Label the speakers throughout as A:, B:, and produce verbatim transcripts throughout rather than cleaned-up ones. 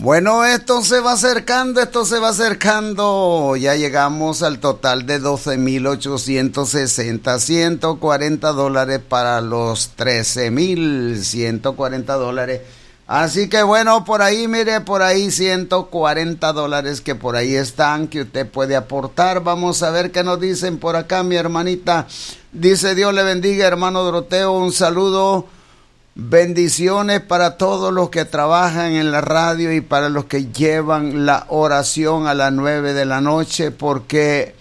A: Bueno, esto se va acercando, esto se va acercando. Ya llegamos al total de doce mil ochocientos sesenta, ciento cuarenta dólares para los trece mil ciento cuarenta dólares. Así que bueno, por ahí, mire, por ahí ciento cuarenta dólares que por ahí están, que usted puede aportar. Vamos a ver qué nos dicen por acá, mi hermanita. Dice: Dios le bendiga, hermano Doroteo, un saludo. Bendiciones para todos los que trabajan en la radio y para los que llevan la oración a las nueve de la noche, porque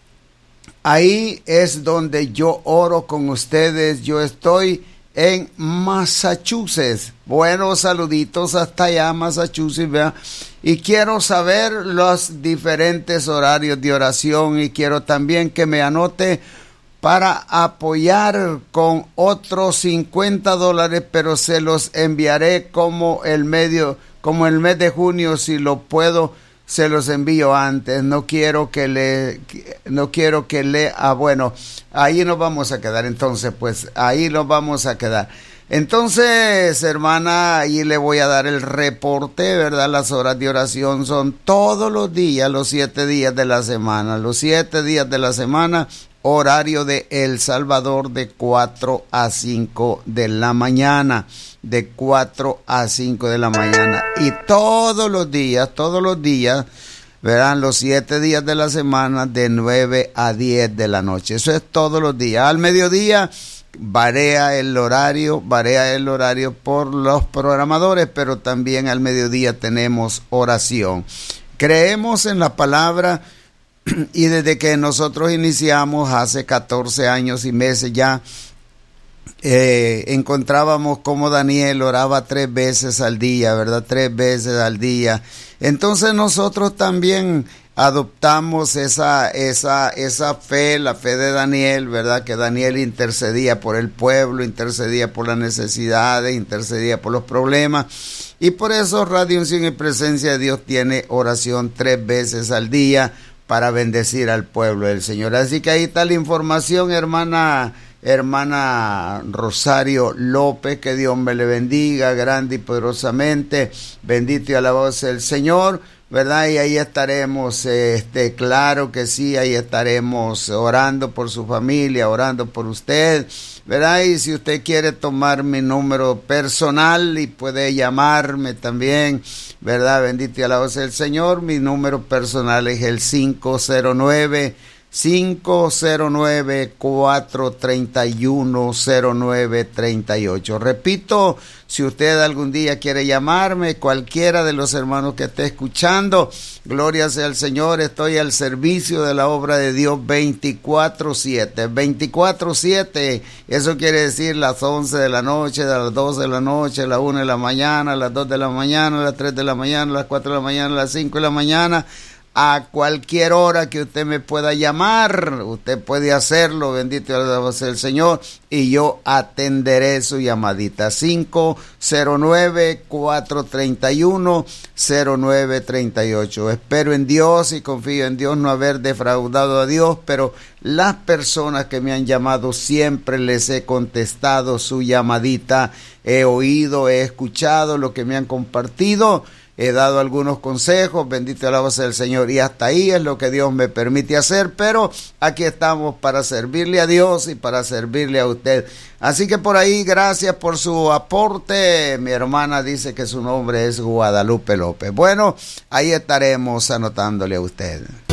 A: ahí es donde yo oro con ustedes. Yo estoy en Massachusetts. Buenos saluditos hasta allá, Massachusetts, ¿verdad? Y quiero saber los diferentes horarios de oración y quiero también que me anote para apoyar con otros cincuenta dólares, pero se los enviaré como el medio, como el mes de junio, si lo puedo, se los envío antes. No quiero que le, no quiero que le, ah, bueno, ahí nos vamos a quedar, entonces, pues, ahí nos vamos a quedar. Entonces, hermana, ahí le voy a dar el reporte, ¿verdad? Las horas de oración son todos los días, los siete días de la semana, los siete días de la semana. Horario de El Salvador de cuatro a cinco de la mañana, de cuatro a cinco de la mañana. Y todos los días, todos los días, verán los siete días de la semana de nueve a diez de la noche. Eso es todos los días. Al mediodía varía el horario, varía el horario por los programadores, pero también al mediodía tenemos oración. Creemos en la palabra. Y desde que nosotros iniciamos hace catorce años y meses ya, eh, encontrábamos como Daniel oraba tres veces al día, ¿verdad? Tres veces al día. Entonces nosotros también adoptamos esa, esa, esa fe, la fe de Daniel, ¿verdad? Que Daniel intercedía por el pueblo, intercedía por las necesidades, intercedía por los problemas. Y por eso Radio Unción y Presencia de Dios tiene oración tres veces al día, para bendecir al pueblo del Señor. Así que ahí está la información, hermana, hermana Rosario López, que Dios me le bendiga grande y poderosamente. Bendito y alabado sea el Señor, ¿verdad? Y ahí estaremos, este, claro que sí, ahí estaremos orando por su familia, orando por usted, ¿verdad? Y si usted quiere tomar mi número personal y puede llamarme también, ¿verdad? Bendito y alabado sea el Señor. Mi número personal es el cinco cero nueve, cinco cero nueve, cuatro tres uno, cero nueve tres ocho. Repito, si usted algún día quiere llamarme, cualquiera de los hermanos que esté escuchando, gloria sea al Señor, estoy al servicio de la obra de Dios veinticuatro siete. veinticuatro siete, eso quiere decir las once de la noche, a las doce de la noche, a las una de la mañana, a las dos de la mañana, a las tres de la mañana, a las cuatro de la mañana, a las cinco de la mañana. A cualquier hora que usted me pueda llamar, usted puede hacerlo, bendito sea el Señor, y yo atenderé su llamadita. Cinco cero nueve, cuatro tres uno, cero nueve tres ocho. Espero en Dios y confío en Dios no haber defraudado a Dios, pero las personas que me han llamado siempre les he contestado su llamadita, he oído, he escuchado lo que me han compartido. He dado algunos consejos, bendito alabado sea el Señor, y hasta ahí es lo que Dios me permite hacer, pero aquí estamos para servirle a Dios y para servirle a usted. Así que por ahí, gracias por su aporte. Mi hermana dice que su nombre es Guadalupe López. Bueno, ahí estaremos anotándole a usted.